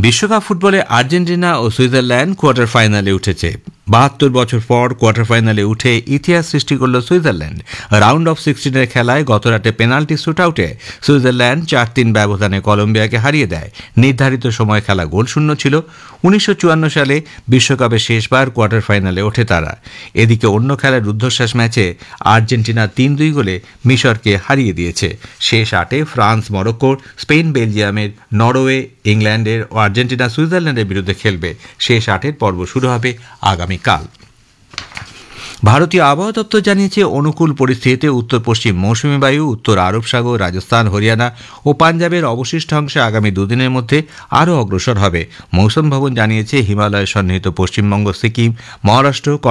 বিশ্বকাপ ফুটবলে আর্জেন্টিনা ও Switzerland quarter ফাইনালে উঠেছে। ৭২ বছর পর কোয়ার্টার ফাইনালে উঠে ইতিহাস সৃষ্টি করল সুইজারল্যান্ড। রাউন্ড অফ 16-এর খেলায় গতরাতে পেনাল্টি শুটআউটে সুইজারল্যান্ড ৪-৩ ব্যবধানে কলম্বিয়াকে হারিয়ে দেয়। নির্ধারিত সময় খেলা গোলশূন্য ছিল। ১৯৫৪ সালে বিশ্বকাপে শেষবার কোয়ার্টার ফাইনালে ওঠে তারা। এদিকে অন্য খেলার রুদ্ধশ্বাস ম্যাচে আর্জেন্টিনা ৩-২ গোলে মিশরকে হারিয়ে দিয়েছে। শেষ ৮-এ ফ্রান্স মরক্কোর, স্পেন বেলজিয়ামের, নরওয়ে ইংল্যান্ডের ও আর্জেন্টিনা সুইজারল্যান্ডের বিরুদ্ধে খেলবে। শেষ ৮-এর পর্ব শুরু হবে আগামীকাল। ভারতীয় আবহাওয়া দপ্তর জানিয়েছে, অনুকূল পরিস্থিতিতে উত্তর পশ্চিম মৌসুমী বায়ু উত্তর আরব সাগর, রাজস্থান, হরিয়ানা ও পাঞ্জাবের অবশিষ্ট অংশে আগামী দুদিনের মধ্যে আরও অগ্রসর হবে। মৌসুম ভবন জানিয়েছে, হিমালয় সন্নিহিত পশ্চিমবঙ্গ, সিকিম, মহারাষ্ট্র,